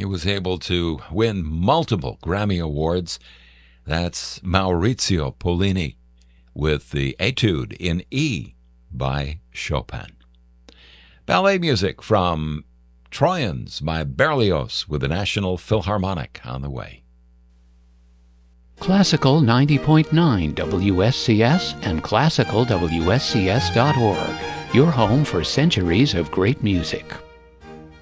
He was able to win multiple Grammy Awards. That's Maurizio Pollini with the Etude in E by Chopin. Ballet music from Troyens by Berlioz with the National Philharmonic on the way. Classical 90.9 WSCS and classicalwscs.org, your home for centuries of great music.